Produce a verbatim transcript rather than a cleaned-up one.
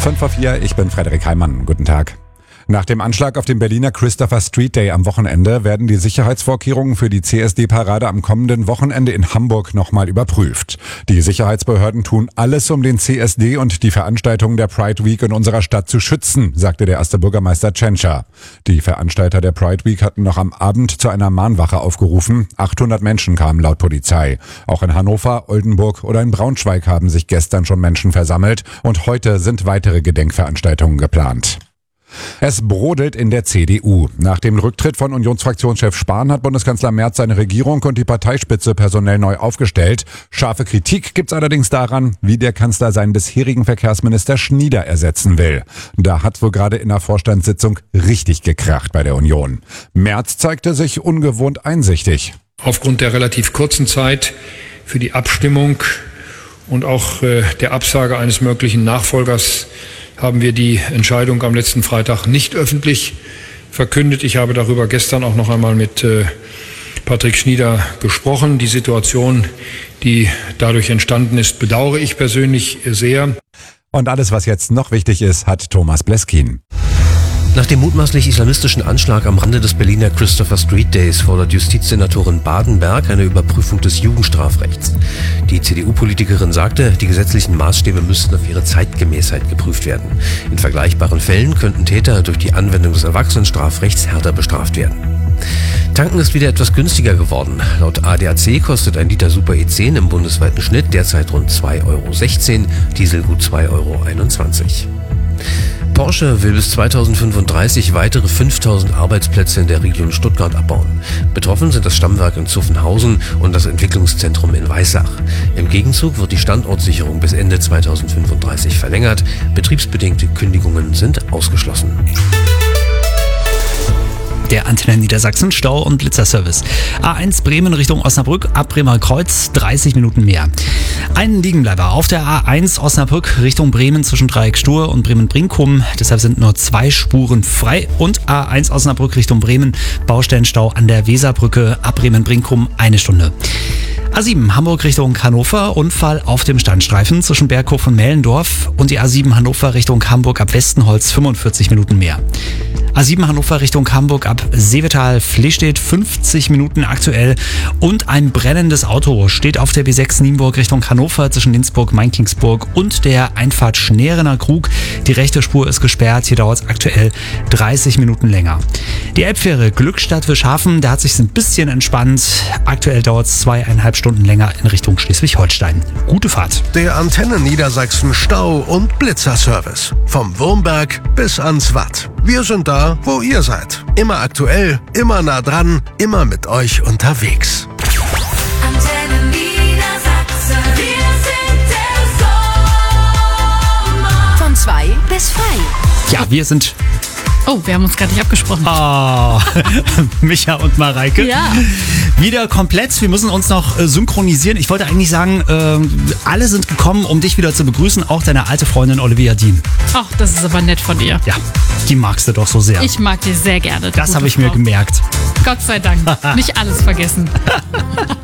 Fünf vor vier, ich bin Frederik Heimann. Guten Tag. Nach dem Anschlag auf dem Berliner Christopher Street Day am Wochenende werden die Sicherheitsvorkehrungen für die C S D-Parade am kommenden Wochenende in Hamburg nochmal überprüft. Die Sicherheitsbehörden tun alles, um den C S D und die Veranstaltungen der Pride Week in unserer Stadt zu schützen, sagte der erste Bürgermeister Tschentscher. Die Veranstalter der Pride Week hatten noch am Abend zu einer Mahnwache aufgerufen. achthundert Menschen kamen laut Polizei. Auch in Hannover, Oldenburg oder in Braunschweig haben sich gestern schon Menschen versammelt und heute sind weitere Gedenkveranstaltungen geplant. Es brodelt in der C D U. Nach dem Rücktritt von Unionsfraktionschef Spahn hat Bundeskanzler Merz seine Regierung und die Parteispitze personell neu aufgestellt. Scharfe Kritik gibt's allerdings daran, wie der Kanzler seinen bisherigen Verkehrsminister Schnieder ersetzen will. Da hat wohl gerade in der Vorstandssitzung richtig gekracht bei der Union. Merz zeigte sich ungewohnt einsichtig. Aufgrund der relativ kurzen Zeit für die Abstimmung und auch äh, der Absage eines möglichen Nachfolgers haben wir die Entscheidung am letzten Freitag nicht öffentlich verkündet. Ich habe darüber gestern auch noch einmal mit äh, Patrick Schnieder gesprochen. Die Situation, die dadurch entstanden ist, bedauere ich persönlich sehr. Und alles, was jetzt noch wichtig ist, hat Thomas Bleskin. Nach dem mutmaßlich islamistischen Anschlag am Rande des Berliner Christopher Street Days fordert Justizsenatorin Badenberg eine Überprüfung des Jugendstrafrechts. Die C D U-Politikerin sagte, die gesetzlichen Maßstäbe müssten auf ihre Zeitgemäßheit geprüft werden. In vergleichbaren Fällen könnten Täter durch die Anwendung des Erwachsenenstrafrechts härter bestraft werden. Tanken ist wieder etwas günstiger geworden. Laut A D A C kostet ein Liter Super E zehn im bundesweiten Schnitt derzeit rund zwei Euro sechzehn, Diesel gut zwei Euro einundzwanzig. Porsche will bis zweitausendfünfunddreißig weitere fünftausend Arbeitsplätze in der Region Stuttgart abbauen. Betroffen sind das Stammwerk in Zuffenhausen und das Entwicklungszentrum in Weissach. Im Gegenzug wird die Standortsicherung bis Ende zweitausendfünfunddreißig verlängert. Betriebsbedingte Kündigungen sind ausgeschlossen. Der Antenne Niedersachsen Stau- und Blitzerservice. A eins Bremen Richtung Osnabrück, ab Bremer Kreuz dreißig Minuten mehr. Ein Liegenbleiber auf der A eins Osnabrück Richtung Bremen zwischen Dreieck Stur und Bremen-Brinkum. Deshalb sind nur zwei Spuren frei. Und A eins Osnabrück Richtung Bremen, Baustellenstau an der Weserbrücke, ab Bremen-Brinkum eine Stunde. A sieben Hamburg Richtung Hannover, Unfall auf dem Standstreifen zwischen Berghof und Mellendorf und die A sieben Hannover Richtung Hamburg ab Westenholz fünfundvierzig Minuten mehr. A sieben Hannover Richtung Hamburg ab Seevetal-Flestedt fünfzig Minuten aktuell und ein brennendes Auto steht auf der B sechs Nienburg Richtung Hannover zwischen Linzburg-Mainkingsburg und der Einfahrt Schneerener Krug. Die rechte Spur ist gesperrt, hier dauert es aktuell dreißig Minuten länger. Die Elbfähre Glückstadt-Wischhafen, da hat sich ein bisschen entspannt. Aktuell dauert es zweieinhalb Stunden länger in Richtung Schleswig-Holstein. Gute Fahrt. Der Antenne Niedersachsen Stau- und Blitzerservice. Vom Wurmberg bis ans Watt. Wir sind da, wo ihr seid. Immer aktuell, immer nah dran, immer mit euch unterwegs. Antenne Niedersachsen, wir sind der Sommer. Von zwei bis frei. Ja, wir sind... Oh, wir haben uns gerade nicht abgesprochen. Oh, Micha und Mareike. Ja. Wieder komplett. Wir müssen uns noch äh, synchronisieren. Ich wollte eigentlich sagen, äh, alle sind gekommen, um dich wieder zu begrüßen. Auch deine alte Freundin Olivia Dean. Ach, das ist aber nett von dir. Ja, die magst du doch so sehr. Ich mag die sehr gerne. Das habe ich mir gemerkt. Gott sei Dank. Nicht alles vergessen.